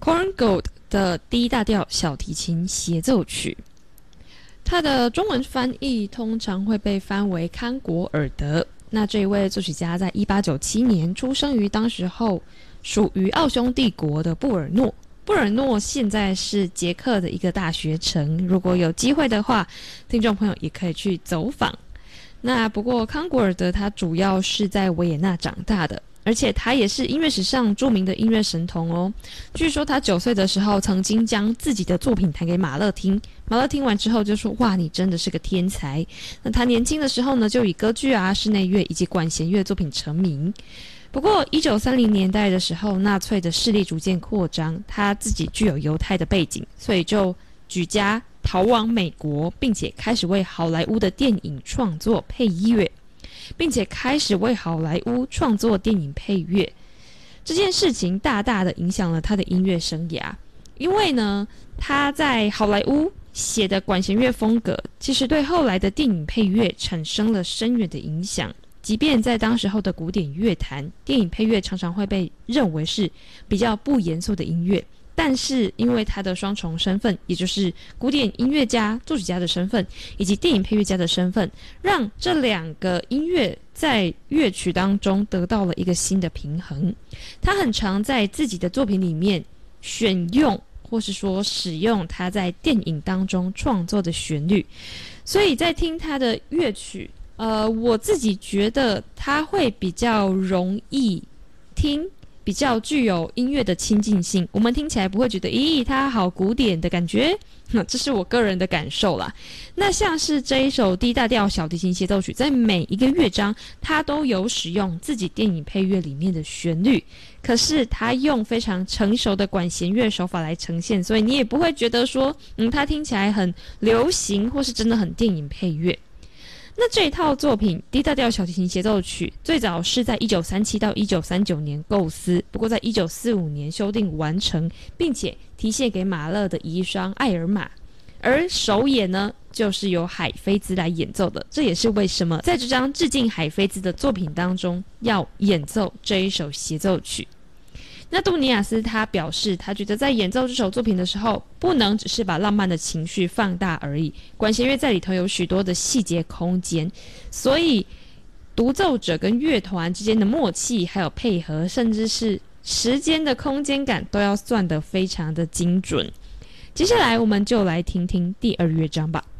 Korngold 的 D 大调小提琴协奏曲，它的中文翻译通常会被翻为康果尔德。那这一位作曲家在1897年出生于当时候属于奥匈帝国的布尔诺。布尔诺现在是捷克的一个大学城，如果有机会的话，听众朋友也可以去走访。那不过康果尔德他主要是在维也纳长大的，而且他也是音乐史上著名的音乐神童哦。据说他9岁的时候曾经将自己的作品弹给马勒听，马勒听完之后就说：哇，你真的是个天才。那他年轻的时候呢，就以歌剧啊、室内乐以及管弦乐作品成名。不过1930年代的时候，纳粹的势力逐渐扩张，他自己具有犹太的背景，所以就举家逃往美国，并且开始为好莱坞的电影创作配乐，这件事情大大的影响了他的音乐生涯。因为呢，他在好莱坞写的管弦乐风格，其实对后来的电影配乐产生了深远的影响。即便在当时候的古典乐坛，电影配乐常常会被认为是比较不严肃的音乐，但是因为他的双重身份，也就是古典音乐家、作曲家的身份以及电影配乐家的身份，让这两个音乐在乐曲当中得到了一个新的平衡。他很常在自己的作品里面选用或是说使用他在电影当中创作的旋律，所以在听他的乐曲我自己觉得它会比较容易听，比较具有音乐的亲近性，我们听起来不会觉得咦它好古典的感觉，这是我个人的感受啦。那像是这一首 D 大调小提琴协奏曲，在每一个乐章它都有使用自己电影配乐里面的旋律，可是它用非常成熟的管弦乐手法来呈现，所以你也不会觉得说它听起来很流行或是真的很电影配乐。那这一套作品 D 大调小提琴协奏曲最早是在1937到1939年构思，不过在1945年修订完成，并且题献给马勒的遗孀艾尔玛，而首演呢就是由海菲兹来演奏的。这也是为什么在这张致敬海菲兹的作品当中要演奏这一首协奏曲。那杜尼亚斯他表示，他觉得在演奏这首作品的时候，不能只是把浪漫的情绪放大而已，管弦乐在里头有许多的细节空间，所以独奏者跟乐团之间的默契还有配合，甚至是时间的空间感都要算得非常的精准。接下来我们就来听听第2乐章吧。